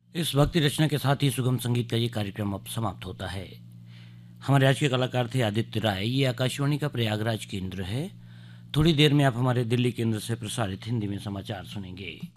इस भक्ति रचना के साथ ही सुगम संगीत का ये कार्यक्रम अब समाप्त होता है। हमारे आज के कलाकार थे आदित्य राय। ये आकाशवाणी का प्रयागराज केंद्र है। थोड़ी देर में आप हमारे दिल्ली केंद्र से प्रसारित हिंदी में समाचार सुनेंगे।